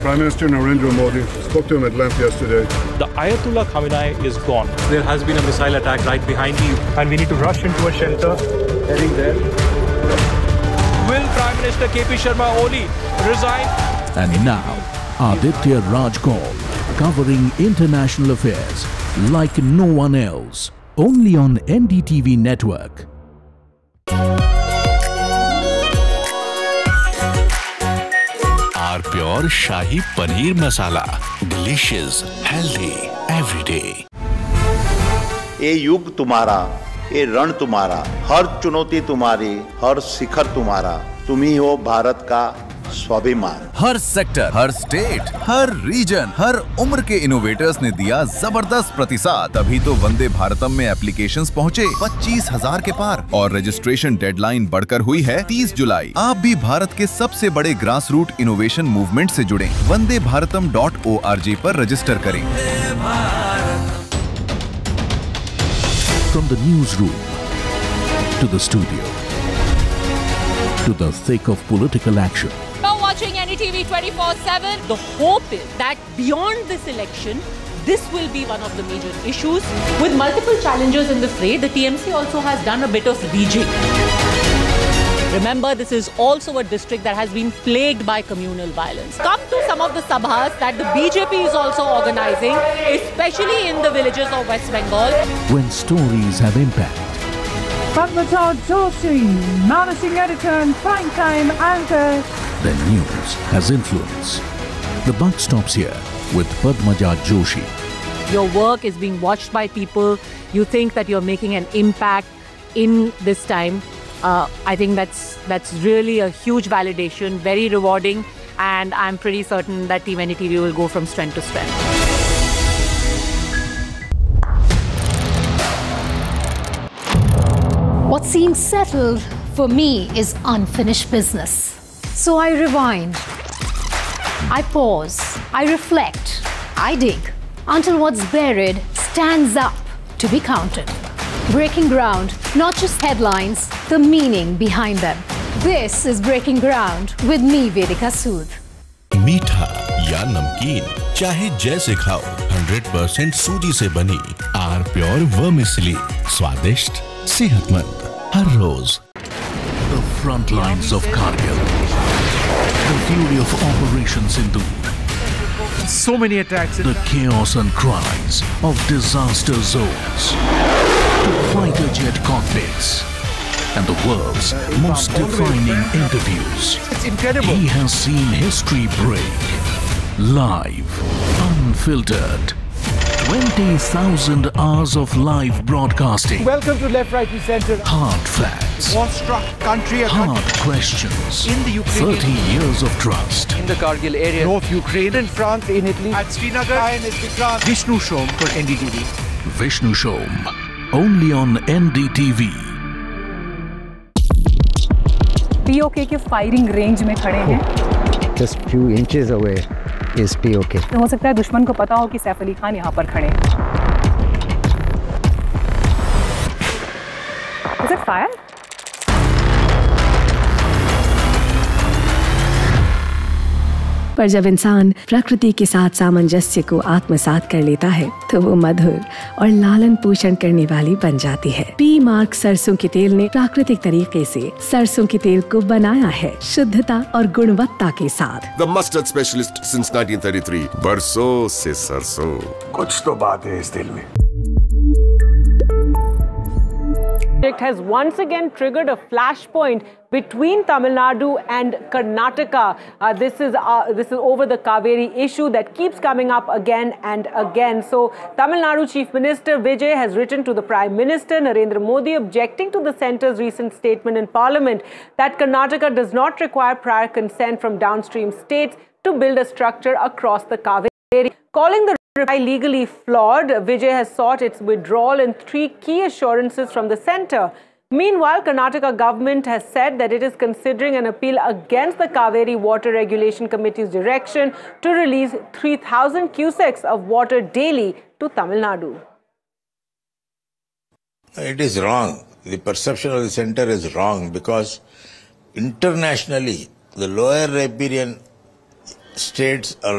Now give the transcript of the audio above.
Prime Minister Narendra Modi spoke to him at length yesterday. The Ayatollah Khamenei is gone. There has been a missile attack right behind you, And we need to rush into a shelter. Heading there. Will Prime Minister KP Sharma Oli resign? And now, Aditya Raj Kaul, covering international affairs like no one else. Only on NDTV Network. Our Pure Shahi Paneer Masala. Delicious, healthy, every day. ये युग तुम्हारा, ये रण तुम्हारा, हर चुनौती तुम्हारी, हर शिखर तुम्हारा, तुम ही हो भारत का स्वाभिमान। हर सेक्टर, हर स्टेट, हर रीजन, हर उम्र के इनोवेटर्स ने दिया जबरदस्त प्रतिसाद। तभी तो वंदे भारतम में एप्लीकेशंस पहुँचे 25,000 के पार और रजिस्ट्रेशन डेडलाइन बढ़कर हुई है 30 जुलाई। आप भी भारत के सबसे बड़े ग्रास रूट इनोवेशन मूवमेंट से जुड़े। vandebharatam.org पर रजिस्टर करें। From the newsroom to the studio to the thick of political action. You're watching NDTV 24/7. The hope is that beyond this election, this will be one of the major issues. With multiple challenges in the fray, the TMC also has done a bit of rejigging. Remember, this is also a district that has been plagued by communal violence. Come to some of the sabhas that the BJP is also organizing, especially in the villages of West Bengal. When stories have impact. Padmaja Joshi, managing editor and prime-time anchor. Then news has influence. The buck stops here with Padmaja Joshi. Your work is being watched by people. You think that you're making an impact in this time. I think that's really a huge validation, very rewarding, and I'm pretty certain that Team NDTV will go from strength to strength. What seems settled for me is unfinished business. So I rewind, I pause, I reflect, I dig until what's buried stands up to be counted. Breaking ground, not just headlines, the meaning behind them. This is Breaking Ground with me, Vedika Sood. मीठा या नमकीन, चाहे जैसे खाओ, 100% सूजी से बनी are pure vermicelli, स्वादिष्ट, सेहतमंद, हर रोज। The front lines of Kargil. The fury of Operation Sindoor. So many attacks. The chaos and cries of disaster zones. To fighter jet cockpits. And the world's most defining interviews. It's incredible. He has seen history break. Live. Unfiltered. 20,000 hours of live broadcasting. Welcome to Left, Right and Center. Hard facts. War-struck country. Hard questions. In the Ukraine. 30 years of trust. in the Kargil area. North Ukraine. In France, in Italy. At Srinagar. Vishnu Shom for NDTV. Vishnu Shom. Only on NDTV. POK के firing range में खड़े हैं. Just few inches away is POK. हो सकता है दुश्मन को पता हो कि सैफ अली खान यहाँ पर खड़े हैं. Is it fire? पर जब इंसान प्रकृति के साथ सामंजस्य को आत्मसात कर लेता है तो वो मधुर और लालन पोषण करने वाली बन जाती है। पी मार्क सरसों के तेल ने प्राकृतिक तरीके से सरसों के तेल को बनाया है शुद्धता और गुणवत्ता के साथ। The mustard specialist since 1933. बरसों से सरसों। कुछ तो बात है इस दिल में। Has once again triggered a flashpoint between Tamil Nadu and Karnataka. This is over the Kaveri issue that keeps coming up again and again. So Tamil Nadu Chief Minister Vijay has written to the Prime Minister Narendra Modi objecting to the centre's recent statement in Parliament that Karnataka does not require prior consent from downstream states to build a structure across the Kaveri. Calling the reply legally flawed, Vijay has sought its withdrawal in 3 key assurances from the centre. Meanwhile, Karnataka government has said that it is considering an appeal against the Kaveri Water Regulation Committee's direction to release 3,000 cusecs of water daily to Tamil Nadu. It is wrong. The perception of the center is wrong because internationally the lower riparian states